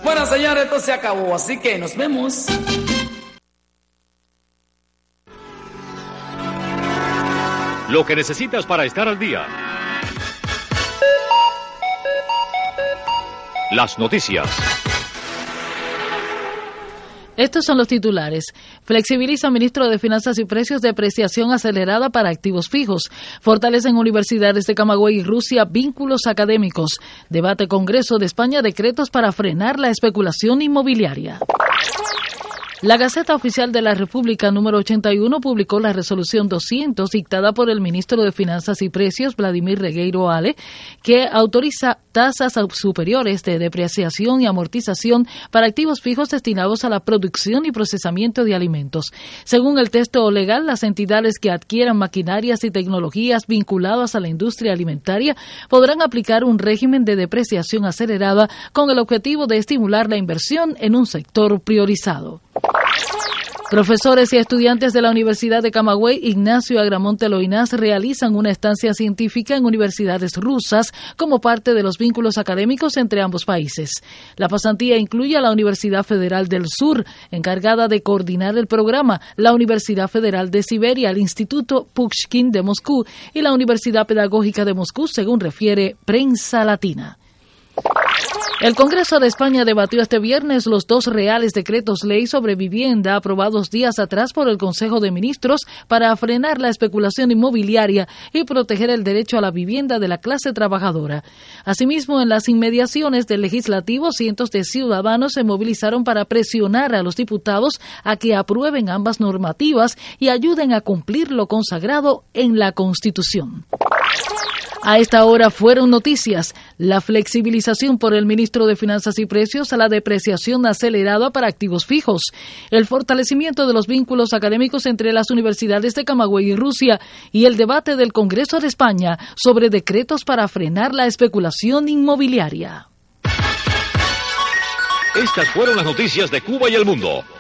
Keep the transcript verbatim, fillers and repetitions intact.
Bueno, señores, esto se acabó, así que nos vemos. Lo que necesitas para estar al día. Las noticias. Estos son los titulares. Flexibiliza ministro de Finanzas y Precios depreciación acelerada para activos fijos. Fortalecen universidades de Camagüey y Rusia vínculos académicos. Debate Congreso de España decretos para frenar la especulación inmobiliaria. La Gaceta Oficial de la República número ochenta y uno publicó la resolución doscientos dictada por el ministro de Finanzas y Precios, Vladimir Regueiro Ale, que autoriza tasas superiores de depreciación y amortización para activos fijos destinados a la producción y procesamiento de alimentos. Según el texto legal, las entidades que adquieran maquinarias y tecnologías vinculadas a la industria alimentaria podrán aplicar un régimen de depreciación acelerada con el objetivo de estimular la inversión en un sector priorizado. Profesores y estudiantes de la Universidad de Camagüey, Ignacio Agramonte Loinás, realizan una estancia científica en universidades rusas como parte de los vínculos académicos entre ambos países. La pasantía incluye a la Universidad Federal del Sur, encargada de coordinar el programa, la Universidad Federal de Siberia, el Instituto Pushkin de Moscú y la Universidad Pedagógica de Moscú, según refiere Prensa Latina. El Congreso de España debatió este viernes los dos reales decretos ley sobre vivienda aprobados días atrás por el Consejo de Ministros para frenar la especulación inmobiliaria y proteger el derecho a la vivienda de la clase trabajadora. Asimismo, en las inmediaciones del Legislativo, cientos de ciudadanos se movilizaron para presionar a los diputados a que aprueben ambas normativas y ayuden a cumplir lo consagrado en la Constitución. A esta hora fueron noticias. La flexibilización por el ministro de Finanzas y Precios a la depreciación acelerada para activos fijos. El fortalecimiento de los vínculos académicos entre las universidades de Camagüey y Rusia. Y el debate del Congreso de España sobre decretos para frenar la especulación inmobiliaria. Estas fueron las noticias de Cuba y el mundo.